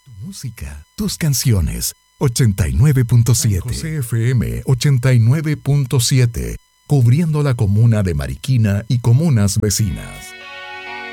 Tu música, tus canciones. 89.7 José FM 89.7, cubriendo la comuna de Mariquina y comunas vecinas.